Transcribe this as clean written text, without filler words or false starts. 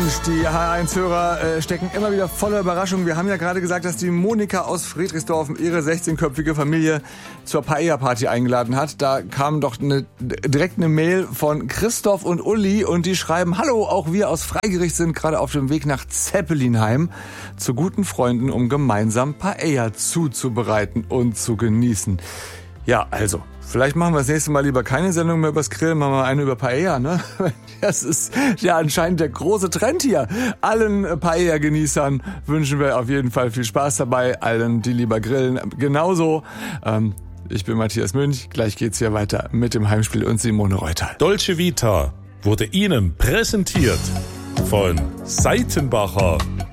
Mensch, die H1-Hörer stecken immer wieder voller Überraschung. Wir haben ja gerade gesagt, dass die Monika aus Friedrichsdorf ihre 16-köpfige Familie zur Paella-Party eingeladen hat. Da kam doch direkt eine Mail von Christoph und Uli und die schreiben: Hallo, auch wir aus Freigericht sind gerade auf dem Weg nach Zeppelinheim zu guten Freunden, um gemeinsam Paella zuzubereiten und zu genießen. Ja, also, vielleicht machen wir das nächste Mal lieber keine Sendung mehr übers Grillen, machen wir eine über Paella, ne? Das ist ja anscheinend der große Trend hier. Allen Paella-Genießern wünschen wir auf jeden Fall viel Spaß dabei, allen, die lieber grillen, genauso. Ich bin Matthias Münch, gleich geht's hier weiter mit dem Heimspiel und Simone Reuter. Dolce Vita wurde Ihnen präsentiert von Seitenbacher